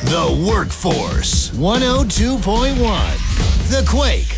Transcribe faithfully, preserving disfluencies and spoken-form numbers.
The Workforce. one oh two point one. The Quake.